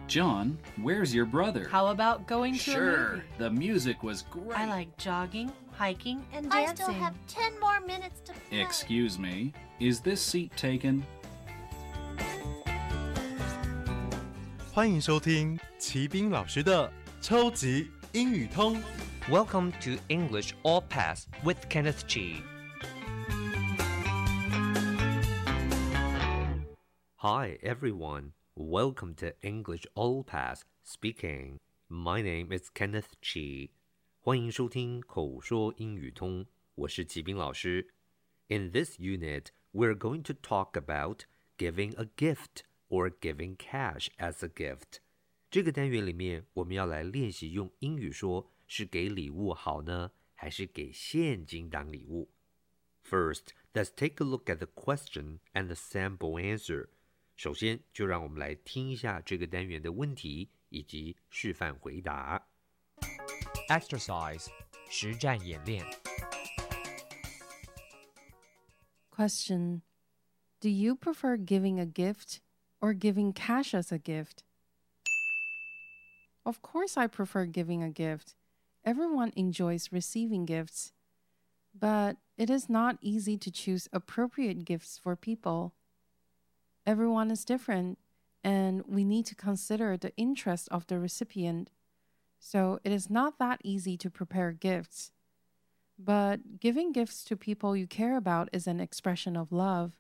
John, where's your brother? How about going to a Sure, movie? the music was great. I like jogging, hiking, and I dancing. still have 10 more minutes to play. Excuse me, is this seat taken? 欢迎收听齐斌老师的超级英语通。 Welcome to English All Pass with Kenneth Chi. Hi everyone, welcome to English All Pass speaking. My name is Kenneth Chi. 欢迎收听口说英语通，我是齐斌老师。In this unit, we're going to talk about giving a gift or giving cash as a gift. 这个单元里面，我们要来练习用英语说是给礼物好呢，还是给现金当礼物。First, let's take a look at the question and the sample answer. 首先，就让我们来听一下这个单元的问题以及示范回答。Exercise 实战演练。 Question: Do you prefer giving a gift or giving cash as a gift? Of course I prefer giving a gift. Everyone enjoys receiving gifts. But it is not easy to choose appropriate gifts for people. Everyone is different, and we need to consider the interest of the recipient. So it is not that easy to prepare gifts. But giving gifts to people you care about is an expression of love.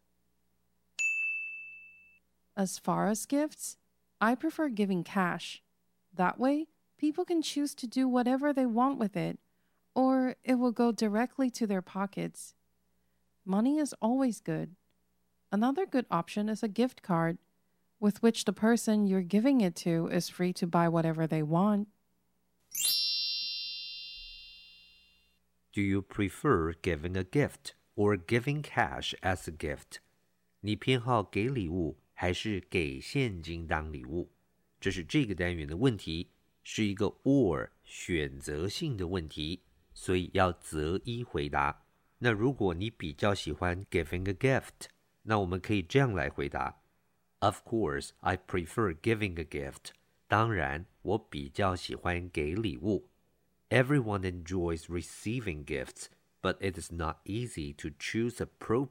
As far as gifts, I prefer giving cash. That way, people can choose to do whatever they want with it, or it will go directly to their pockets. Money is always good. Another good option is a gift card, with which the person you're giving it to is free to buy whatever they want. Do you prefer giving a gift or giving cash as a gift? 你偏好给礼物还是给现金当礼物？这是这个单元的问题，是一个 or 选择性的问题，所以要择一回答。那如果你比较喜欢 giving a gift， 那我们可以这样来回答 Of course, I prefer giving a gift. 当然，我比较喜欢给礼物。Everyone enjoys receiving gifts, but it is not easy to choose appropriate